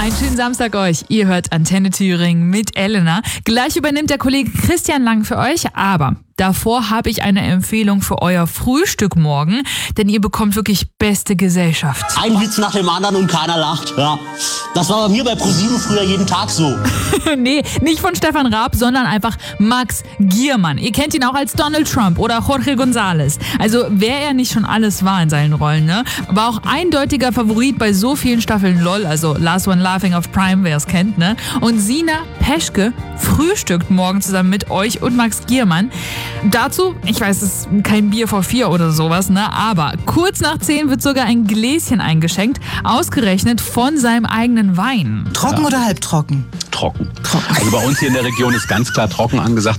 Einen schönen Samstag euch. Ihr hört Antenne Thüringen mit Elena. Gleich übernimmt der Kollege Christian Lang für euch, aber davor habe ich eine Empfehlung für euer Frühstück morgen, denn ihr bekommt wirklich beste Gesellschaft. Ein Witz nach dem anderen und keiner lacht. Ja, das war bei mir bei ProSieben früher jeden Tag so. Nee, nicht von Stefan Raab, sondern einfach Max Giermann. Ihr kennt ihn auch als Donald Trump oder Jorge González. Also wer er nicht schon alles war in seinen Rollen, ne? War auch eindeutiger Favorit bei so vielen Staffeln LOL, also Last One Laughing auf Prime, wer es kennt, ne? Und Sina Peschke frühstückt morgen zusammen mit euch und Max Giermann. Dazu, ich weiß, es ist kein Bier vor 4 oder sowas, ne? Aber kurz nach 10 wird sogar ein Gläschen eingeschenkt, ausgerechnet von seinem eigenen Wein. Trocken oder halbtrocken? Trocken. Also bei uns hier in der Region ist ganz klar trocken angesagt.